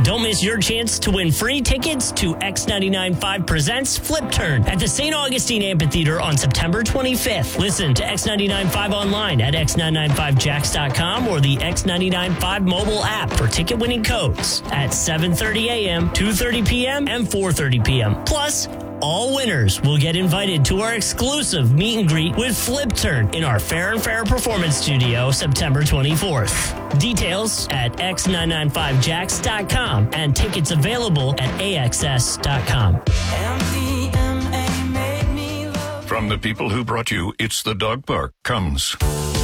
Don't miss your chance to win free tickets to X99.5 Presents Flip Turn at the St. Augustine Amphitheater on September 25th. Listen to X99.5 online at x995jacks.com or the X99.5 mobile app for ticket winning codes at 7:30 a.m., 2:30 p.m., and 4:30 p.m. Plus, all winners will get invited to our exclusive meet and greet with Flip Turn in our Fair and Fair Performance Studio September 24th. Details at x995jacks.com and tickets available at axs.com. From the people who brought you It's the Dog Park comes